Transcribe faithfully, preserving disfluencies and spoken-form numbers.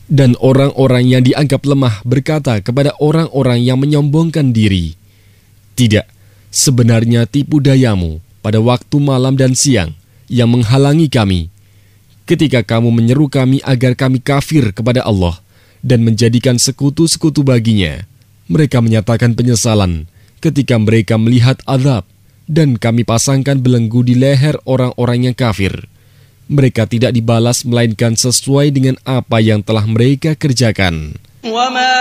Dan orang-orang yang dianggap lemah berkata kepada orang-orang yang menyombongkan diri, "Tidak, sebenarnya tipu dayamu pada waktu malam dan siang yang menghalangi kami, ketika kamu menyeru kami agar kami kafir kepada Allah dan menjadikan sekutu-sekutu baginya." Mereka menyatakan penyesalan ketika mereka melihat azab, dan kami pasangkan belenggu di leher orang-orang yang kafir. Mereka tidak dibalas melainkan sesuai dengan apa yang telah mereka kerjakan.